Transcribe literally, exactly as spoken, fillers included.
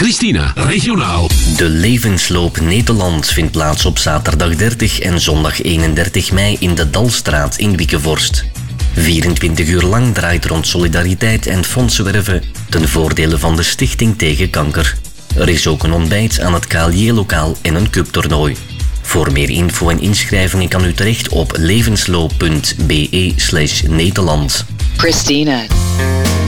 Christina, regionaal. De Levensloop Nederland vindt plaats op zaterdag dertig en zondag eenendertig mei in de Dalstraat in Wickevorst. vierentwintig uur lang draait rond solidariteit en fondsenwerven ten voordele van de Stichting tegen Kanker. Er is ook een ontbijt aan het K L J-lokaal en een cuptoernooi. Voor meer info en inschrijvingen kan u terecht op levensloop punt be slash Nederland. Christina.